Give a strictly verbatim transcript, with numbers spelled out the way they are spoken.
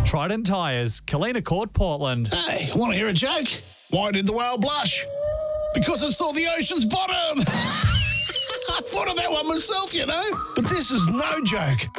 Trident Tyres, Kalina Court, Portland. Hey, want to hear a joke? Why did the whale blush? Because it saw the ocean's bottom. I thought of that one myself, you know. But this is no joke.